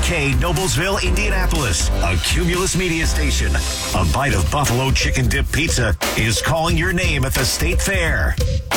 WKOK Noblesville, Indianapolis, a Cumulus media station. A bite of buffalo chicken dip pizza is calling your name at the State Fair.